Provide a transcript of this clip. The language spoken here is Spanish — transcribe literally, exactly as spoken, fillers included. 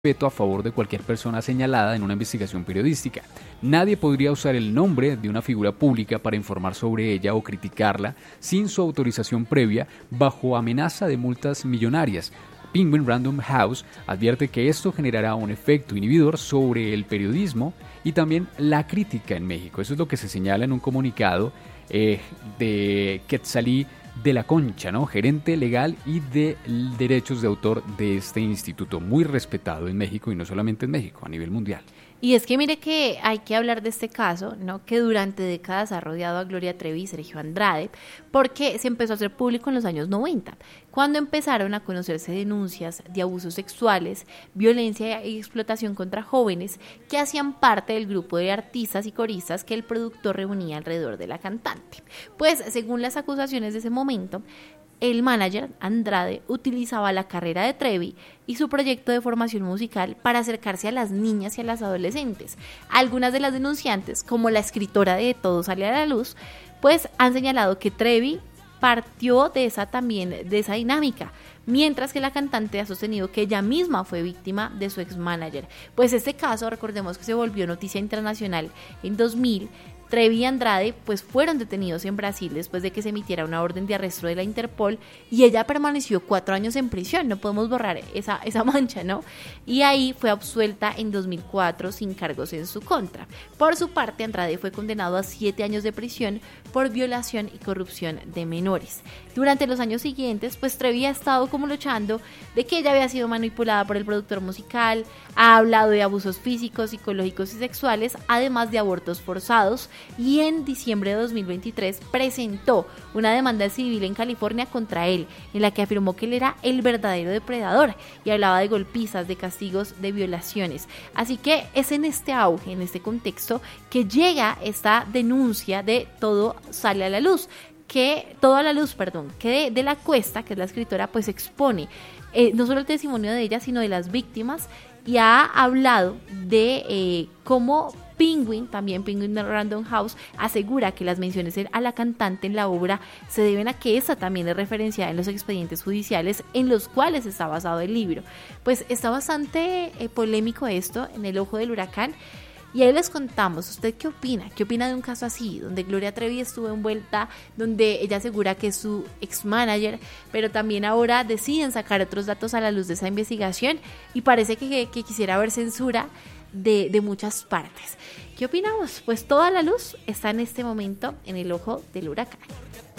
veto a favor de cualquier persona señalada en una investigación periodística. Nadie podría usar el nombre de una figura pública para informar sobre ella o criticarla sin su autorización previa, bajo amenaza de multas millonarias. Penguin Random House advierte que esto generará un efecto inhibidor sobre el periodismo y también la crítica en México. Eso es lo que se señala en un comunicado eh, de Quetzalí de la Concha, ¿no? Gerente legal y de derechos de autor de este instituto, muy respetado en México y no solamente en México, a nivel mundial. Y es que mire que hay que hablar de este caso, ¿no? Que durante décadas ha rodeado a Gloria Trevi y Sergio Andrade, porque se empezó a hacer público en los años noventa, cuando empezaron a conocerse denuncias de abusos sexuales, violencia y explotación contra jóvenes que hacían parte del grupo de artistas y coristas que el productor reunía alrededor de la cantante. Pues, según las acusaciones de ese momento, el manager, Andrade, utilizaba la carrera de Trevi y su proyecto de formación musical para acercarse a las niñas y a las adolescentes. Algunas de las denunciantes, como la escritora de Todo sale a la luz, pues han señalado que Trevi partió de esa también, de esa dinámica, mientras que la cantante ha sostenido que ella misma fue víctima de su ex manager. Pues este caso, recordemos que se volvió noticia internacional en dos mil. Trevi y Andrade pues fueron detenidos en Brasil después de que se emitiera una orden de arresto de la Interpol y ella permaneció cuatro años en prisión. No podemos borrar esa, esa mancha, ¿no? Y ahí fue absuelta en dos mil cuatro sin cargos en su contra. Por su parte, Andrade fue condenado a siete años de prisión por violación y corrupción de menores. Durante los años siguientes, pues Trevi ha estado como luchando de que ella había sido manipulada por el productor musical, ha hablado de abusos físicos, psicológicos y sexuales, además de abortos forzados, y en diciembre de dos mil veintitrés presentó una demanda civil en California contra él, en la que afirmó que él era el verdadero depredador y hablaba de golpizas, de castigos, de violaciones. Así que es en este auge, en este contexto, que llega esta denuncia de Todo sale a la luz, que todo a la luz, perdón, que de, de la Cuesta, que es la escritora, pues expone eh, no solo el testimonio de ella, sino de las víctimas, y ha hablado de eh, cómo Penguin, también Penguin Random House, asegura que las menciones a la cantante en la obra se deben a que esa también es referenciada en los expedientes judiciales en los cuales está basado el libro. Pues está bastante eh, polémico esto, en el ojo del huracán. Y ahí les contamos, ¿usted qué opina? ¿Qué opina de un caso así, donde Gloria Trevi estuvo envuelta, donde ella asegura que es su ex manager, pero también ahora deciden sacar otros datos a la luz de esa investigación y parece que, que quisiera haber censura de, de muchas partes? ¿Qué opinamos? Pues toda la luz está en este momento en el ojo del huracán.